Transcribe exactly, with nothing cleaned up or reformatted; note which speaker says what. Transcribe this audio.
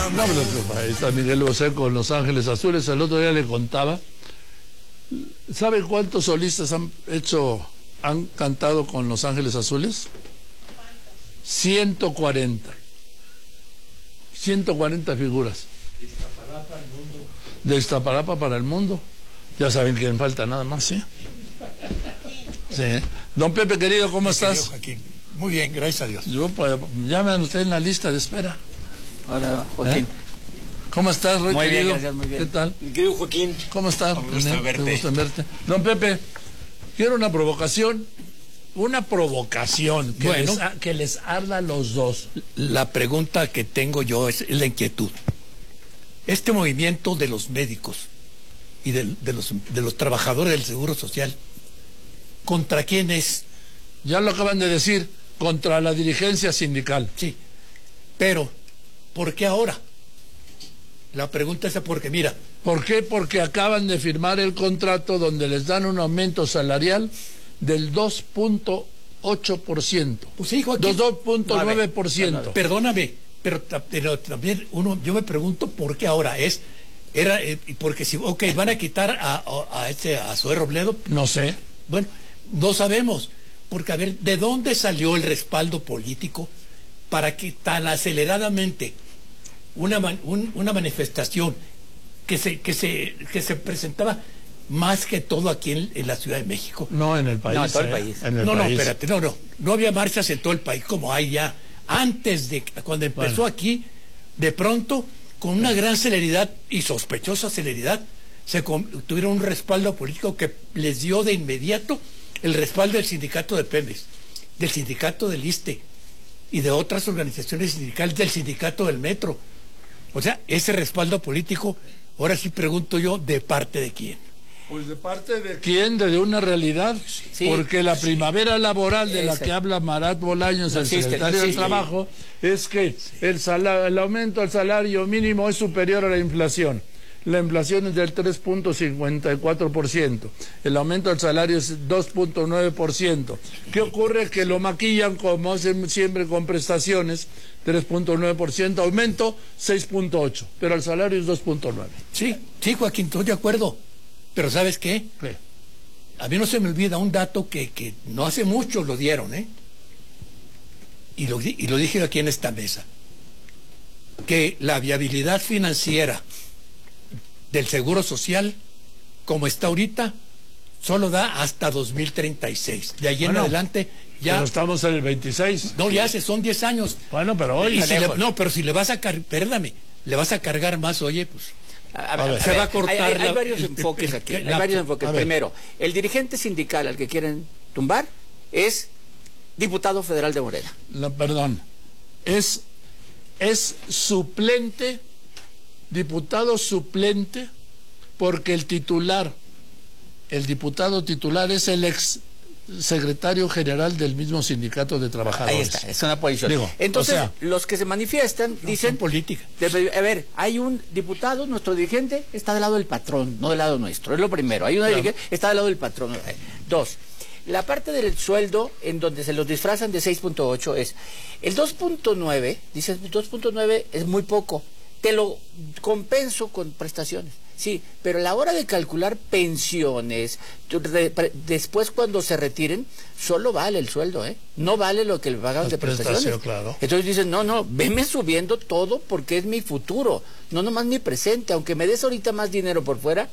Speaker 1: No, pero ahí está Miguel Bosé con Los Ángeles Azules. El otro día le contaba. ¿Sabe cuántos solistas han hecho, han cantado con Los Ángeles Azules? ciento cuarenta. ciento cuarenta figuras. De Iztapalapa para el mundo. Ya saben quién falta nada más, ¿sí? Sí. Don Pepe, querido, ¿cómo estás?
Speaker 2: Joaquín. Muy bien, gracias a Dios.
Speaker 1: Yo, pues, llamen usted en la lista de espera.
Speaker 3: Hola, Joaquín.
Speaker 1: ¿Eh? ¿Cómo estás, Roy,
Speaker 3: muy
Speaker 1: querido?
Speaker 3: bien, gracias, muy bien.
Speaker 1: ¿Qué tal?
Speaker 3: Mi querido Joaquín.
Speaker 1: ¿Cómo estás?
Speaker 2: Me gusta verte.
Speaker 1: Me gusta verte. Don Pepe, quiero una provocación. Una provocación que,
Speaker 2: Bueno.
Speaker 1: les, que les arda a los dos.
Speaker 2: La pregunta que tengo yo es la inquietud. Este movimiento de los médicos y de, de, los, de los trabajadores del Seguro Social, ¿contra quién es?
Speaker 1: Ya lo acaban de decir, contra la dirigencia sindical.
Speaker 2: Sí, pero ¿por qué ahora? La pregunta es porque, mira,
Speaker 1: ¿Por qué? Porque acaban de firmar el contrato donde les dan un aumento salarial del dos punto ocho por ciento.
Speaker 2: pues sí, Joaquín.
Speaker 1: dos punto nueve por ciento.
Speaker 2: Perdóname, pero, pero también uno, yo me pregunto por qué ahora es. Era eh, porque si, ok, van a quitar a, a, a este a Zoé Robledo.
Speaker 1: No sé.
Speaker 2: Bueno, no sabemos, porque a ver, ¿de dónde salió el respaldo político para que tan aceleradamente una man, un, una manifestación que se que se que se presentaba más que todo aquí en, en la Ciudad de México?
Speaker 1: No, en el país.
Speaker 3: No, en todo el
Speaker 1: eh,
Speaker 3: país.
Speaker 1: En el
Speaker 2: no, no,
Speaker 1: país.
Speaker 2: espérate, no, no, no había marchas en todo el país como hay ya. Antes de cuando empezó
Speaker 1: Bueno.
Speaker 2: aquí, de pronto, con una gran celeridad y sospechosa celeridad, se tuvieron un respaldo político que les dio de inmediato el respaldo del sindicato de Pemex, del sindicato del ISSSTE y de otras organizaciones sindicales, del sindicato del Metro. O sea, ese respaldo político, ahora sí pregunto yo, ¿de parte de quién?
Speaker 1: Pues de parte de quién, de una realidad,
Speaker 3: Sí,
Speaker 1: porque la
Speaker 3: sí.
Speaker 1: primavera laboral de la
Speaker 3: Esa.
Speaker 1: que habla Marat Bolaños,
Speaker 3: No
Speaker 1: el
Speaker 3: existe,
Speaker 1: secretario
Speaker 3: no
Speaker 1: del
Speaker 3: existe.
Speaker 1: Trabajo, es que el, sala- el aumento al salario mínimo es superior a la inflación. La inflación es del tres punto cincuenta y cuatro por ciento. El aumento al salario es dos punto nueve por ciento. ¿Qué ocurre? Que lo maquillan como hacen siempre con prestaciones, tres punto nueve por ciento, aumento seis punto ocho por ciento, pero el salario es dos punto nueve por ciento.
Speaker 2: Sí, sí, Joaquín, estoy de acuerdo. Pero ¿sabes qué?
Speaker 1: ¿Qué?
Speaker 2: A mí no se me olvida un dato que, que no hace mucho lo dieron, ¿eh? Y lo, di- y lo dije aquí en esta mesa. Que la viabilidad financiera del Seguro Social, como está ahorita, solo da hasta dos mil treinta y seis. De allí en
Speaker 1: Bueno,
Speaker 2: adelante ya...
Speaker 1: Pero estamos en el veintiséis.
Speaker 2: No, ya se son diez años.
Speaker 1: Bueno, pero hoy...
Speaker 2: Y si le-
Speaker 3: lejos.
Speaker 2: no, pero si le vas a cargar, perdóname, le vas a cargar más, oye, pues...
Speaker 3: A, a
Speaker 1: A
Speaker 3: ver,
Speaker 1: ver.
Speaker 3: a
Speaker 2: Se
Speaker 3: ver,
Speaker 2: va a cortar
Speaker 3: Hay, hay- hay
Speaker 2: la-
Speaker 3: varios
Speaker 2: el-
Speaker 3: enfoques
Speaker 2: el-
Speaker 3: aquí.
Speaker 2: el-
Speaker 3: Hay
Speaker 2: la-
Speaker 3: varios enfoques.
Speaker 1: a ver.
Speaker 3: Primero, el dirigente sindical al que quieren tumbar es diputado federal de Morena.
Speaker 1: La, perdón, es, es suplente, diputado suplente, porque el titular, el diputado titular es el ex secretario general del mismo sindicato de trabajadores.
Speaker 3: Ahí está, es una posición.
Speaker 1: Digo,
Speaker 3: Entonces,
Speaker 1: o sea,
Speaker 3: los que se manifiestan dicen...
Speaker 2: son política.
Speaker 3: Debe- a ver, hay un diputado, nuestro dirigente está del lado del patrón, no del lado nuestro. Es lo primero. Hay una
Speaker 1: Claro.
Speaker 3: dirigente, está del lado del patrón. Eh, Dos, la parte del sueldo en donde se los disfrazan de seis punto ocho es el dos punto nueve, dices dos punto nueve es muy poco, te lo compenso con prestaciones. Sí, pero a la hora de calcular pensiones, tu- re- pre- después cuando se retiren, solo vale el sueldo, ¿eh? No vale lo que le pagaron
Speaker 1: Las
Speaker 3: de prestaciones.
Speaker 1: prestaciones, claro.
Speaker 3: Entonces dicen, no, no, veme subiendo todo porque es mi futuro, no nomás mi presente, aunque me des ahorita más dinero por fuera,